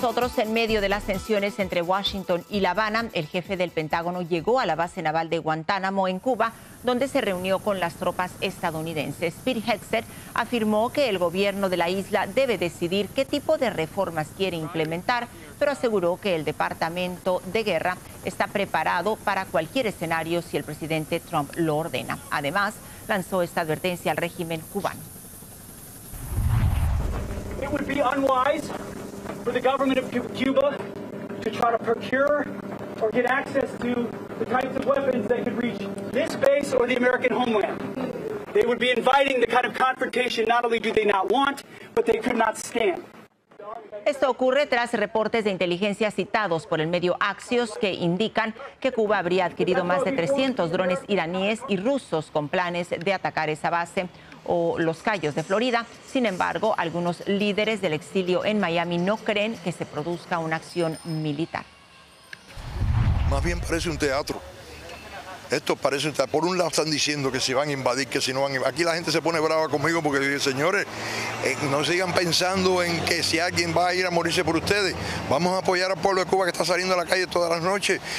nosotros, en medio de las tensiones entre Washington y La Habana, el jefe del Pentágono llegó a la base naval de Guantánamo, en Cuba, donde se reunió con las tropas estadounidenses. Pete Hegseth afirmó que el gobierno de la isla debe decidir qué tipo de reformas quiere implementar, pero aseguró que el Departamento de Guerra está preparado para cualquier escenario si el presidente Trump lo ordena. Además, lanzó esta advertencia al régimen cubano. It would be unwise for the government of Cuba to try to procure or get access to the types of weapons that could reach this base or the American homeland. They would be inviting the kind of confrontation not only do they not want, but they could not stand. Esto ocurre tras reportes de inteligencia citados por el medio Axios que indican que Cuba habría adquirido más de 300 drones iraníes y rusos con planes de atacar esa base o Los Cayos de Florida. Sin embargo, algunos líderes del exilio en Miami no creen que se produzca una acción militar. Más bien parece un teatro. Esto parece un teatro. Por un lado están diciendo que se van a invadir, que si no van a invadir. Aquí la gente se pone brava conmigo porque, señores, no sigan pensando en que si alguien va a ir a morirse por ustedes. Vamos a apoyar al pueblo de Cuba que está saliendo a la calle todas las noches.